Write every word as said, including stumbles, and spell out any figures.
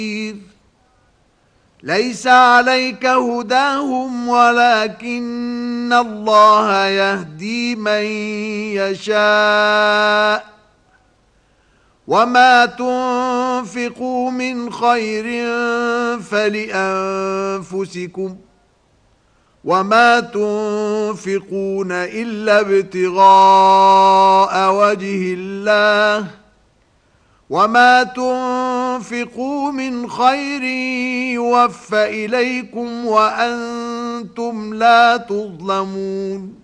ليس عليك هداهم ولكن الله يهدي من يشاء وما تنفقوا من خير فلأنفسكم وما تنفقون إلا ابتغاء وجه الله وما تنفقوا من خير يوفى إليكم وأنتم لا تظلمون